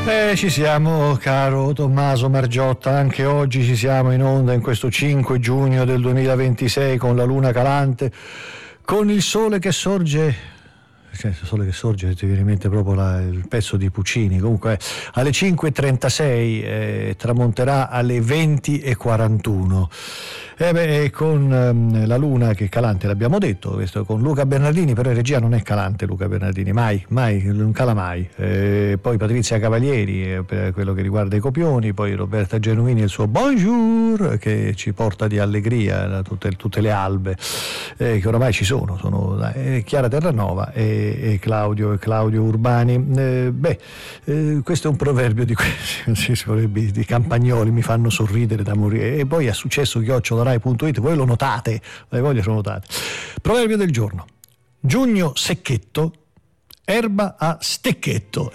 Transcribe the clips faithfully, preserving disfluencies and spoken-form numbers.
Eh, ci siamo, caro Tommaso Margiotta, anche oggi ci siamo in onda in questo cinque giugno del duemilaventisei con la luna calante, con il sole che sorge. Cioè, il sole che sorge, ti viene in mente proprio la, il pezzo di Puccini. Comunque alle cinque e trentasei eh, tramonterà alle venti e quarantuno. E beh, con ehm, la luna che è calante, l'abbiamo detto, questo con Luca Bernardini, però in regia non è calante Luca Bernardini, mai, mai, non cala mai. Eh, poi Patrizia Cavalieri eh, per quello che riguarda i copioni, poi Roberta Genuini e il suo Bonjour che ci porta di allegria da tutte, tutte le albe eh, che oramai ci sono, sono eh, Chiara Terranova e e Claudio, e Claudio Urbani. Eh, beh, eh, questo è un proverbio di, di, di Campagnoli, mi fanno sorridere da morire. E poi è successo chiocciolarai punto it, voi lo notate, le voglie sono notate. Proverbio del giorno: giugno secchetto, erba a stecchetto.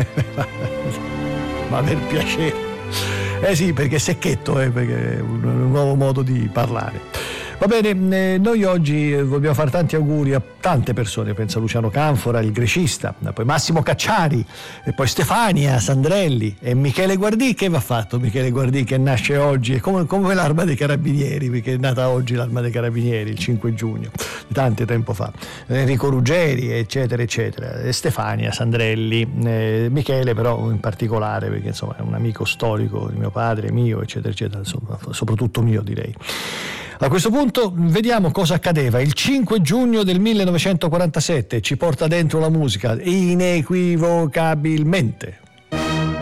Ma per piacere. Eh sì, perché secchetto eh, perché è un, un nuovo modo di parlare. Va bene, eh, noi oggi vogliamo fare tanti auguri a tante persone, penso a Luciano Canfora, il grecista, poi Massimo Cacciari, e poi Stefania Sandrelli e Michele Guardì. Che va fatto Michele Guardì, che nasce oggi, è come, come l'Arma dei Carabinieri, perché è nata oggi l'Arma dei Carabinieri, il cinque giugno, tanto tempo fa, Enrico Ruggeri, eccetera, eccetera, e Stefania Sandrelli, eh, Michele però in particolare, perché insomma è un amico storico di mio padre, mio, eccetera, eccetera, insomma, soprattutto mio direi. A questo punto vediamo cosa accadeva il cinque giugno del millenovecentoquarantasette, ci porta dentro la musica inequivocabilmente.